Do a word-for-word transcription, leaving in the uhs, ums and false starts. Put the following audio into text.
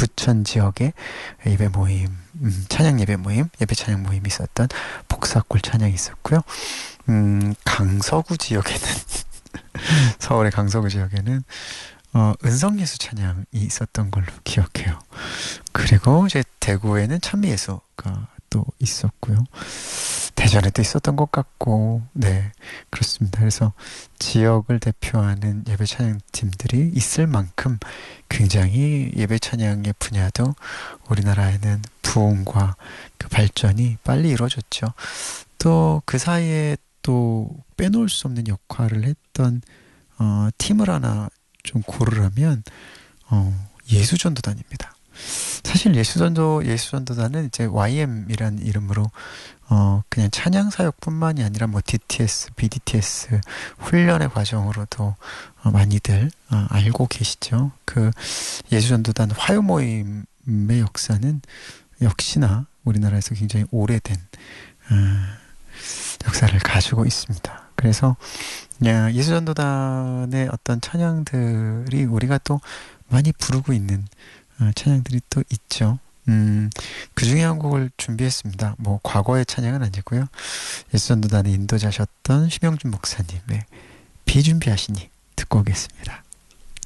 부천 지역에 예배 모임, 음, 찬양 예배 모임, 예배 찬양 모임이 있었던 복사골 찬양이 있었고요. 음, 강서구 지역에는 서울의 강서구 지역에는 어, 은성예수 찬양이 있었던 걸로 기억해요. 그리고 이제 대구에는 찬미예수가 또 있었고요. 대전에도 있었던 것 같고, 네, 그렇습니다. 그래서 지역을 대표하는 예배 찬양팀들이 있을 만큼 굉장히 예배 찬양의 분야도 우리나라에는 부흥과 그 발전이 빨리 이루어졌죠. 또 그 사이에 또 빼놓을 수 없는 역할을 했던 어, 팀을 하나 좀 고르라면 어, 예수전도단입니다. 사실 예수전도 예수전도단은 이제 와이엠이라는 이름으로 어 그냥 찬양 사역뿐만이 아니라 뭐 디티에스, 비디티에스 훈련의 과정으로도 어, 많이들 어, 알고 계시죠. 그 예수전도단 화요 모임의 역사는 역시나 우리나라에서 굉장히 오래된 어, 역사를 가지고 있습니다. 그래서 예수전도단의 어떤 찬양들이 우리가 또 많이 부르고 있는 어, 찬양들이 또 있죠. 음, 그 중에 한 곡을 준비했습니다. 뭐 과거의 찬양은 아니고요. 예수전도단의 인도자셨던 심영준 목사님의 비준비하시니 듣고 오겠습니다.